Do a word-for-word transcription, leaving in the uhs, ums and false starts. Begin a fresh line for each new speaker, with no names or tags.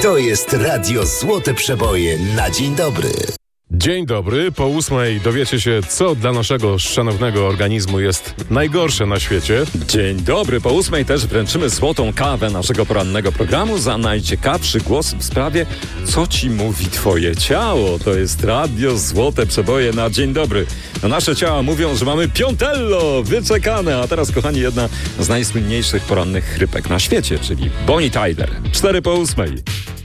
To jest Radio Złote Przeboje na dzień dobry.
Dzień dobry, po ósmej dowiecie się, co dla naszego szanownego organizmu jest najgorsze na świecie.
Dzień dobry, po ósmej też wręczymy złotą kawę naszego porannego programu za najciekawszy głos w sprawie co ci mówi twoje ciało. To jest Radio Złote Przeboje na dzień dobry. No nasze ciała mówią, że mamy piątello, wyczekane. A teraz, kochani, jedna z najsłynniejszych porannych chrypek na świecie, czyli Bonnie Tyler. Cztery po ósmej.